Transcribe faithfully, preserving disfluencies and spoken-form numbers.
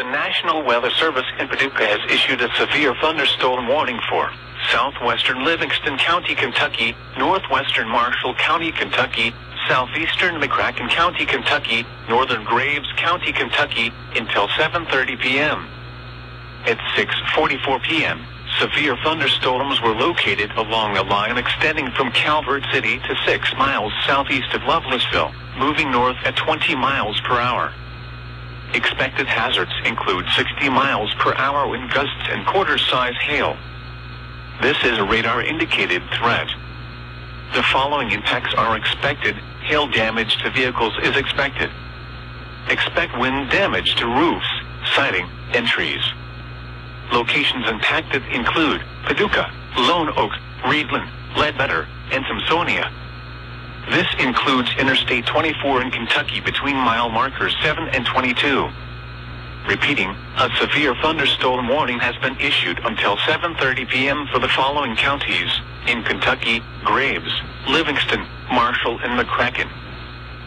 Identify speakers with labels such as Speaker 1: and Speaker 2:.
Speaker 1: National Weather Service in Paducah has issued a severe thunderstorm warning for southwestern Livingston County, Kentucky, northwestern Marshall County, Kentucky, southeastern McCracken County, Kentucky, northern Graves County, Kentucky, until seven thirty p m At six forty-four p m, severe thunderstorms were located along a line extending from Calvert City to six miles southeast of Lovelessville, moving north at twenty miles per hour. Expected hazards include sixty miles per hour wind gusts and quarter-size hail. This is a radar-indicated threat. The following impacts are expected. Hail damage to vehicles is expected. Expect wind damage to roofs, siding, and trees. Locations impacted include Paducah, Lone Oak, Reedland, Ledbetter, and Sampsonia. This includes Interstate twenty-four in Kentucky between mile markers seven and twenty-two. Repeating, a severe thunderstorm warning has been issued until seven thirty p m for the following counties in Kentucky: Graves, Livingston, Marshall, and McCracken.